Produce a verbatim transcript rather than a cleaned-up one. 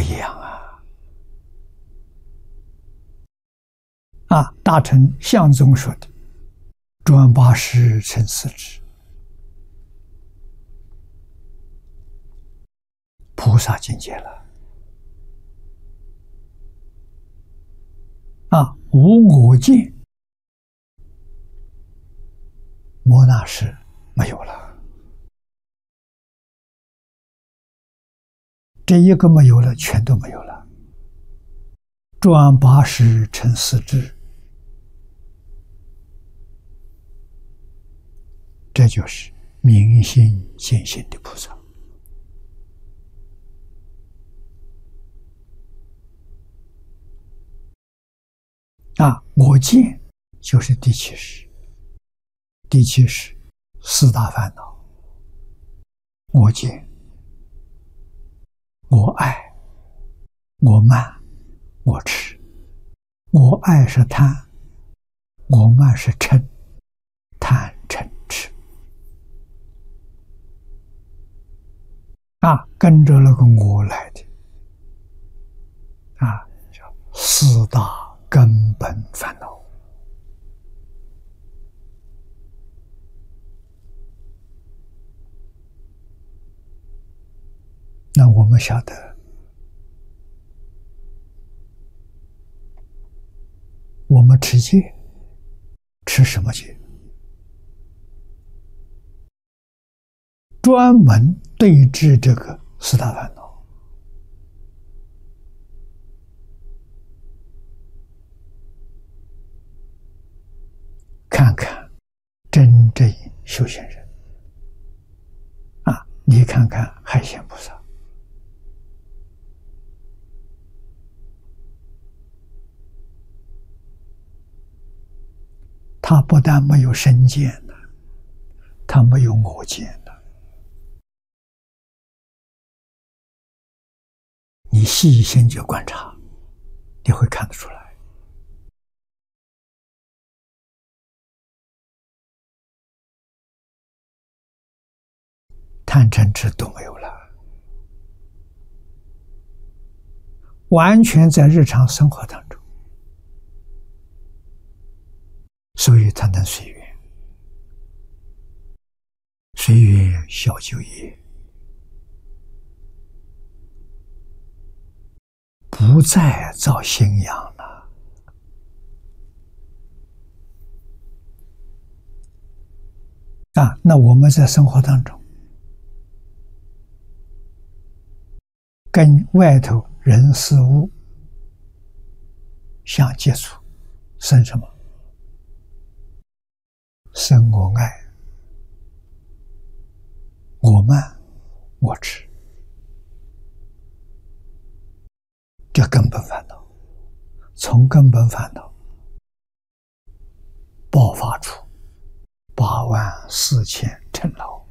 一样啊！啊，大臣相宗说的“转八十成四智”，菩萨境界了啊！无我见，莫那识没有了。这一个没有了，全都没有了。转八十成四智，这就是明心见性的菩萨。啊，我见就是第七识，第七识四大烦恼：我见、我爱、我慢、我痴。我爱是贪，我慢是嗔，贪嗔痴。啊，跟着那个我来的，啊，叫四大根本烦恼。那我们晓得，我们持戒，持什么戒？专门对治这个四大烦恼。看看真正修行人啊，你看看海鲜菩萨。他不但没有身见了，他没有我见了。你细心去观察，你会看得出来。贪嗔痴都没有了，完全在日常生活当中。所以他能随缘，随缘消旧业，不再造新养了。啊，那我们在生活当中，跟外头人事物相接触，生什么？生我爱、我慢、我痴，这根本烦恼。从根本烦恼爆发出八万四千尘劳。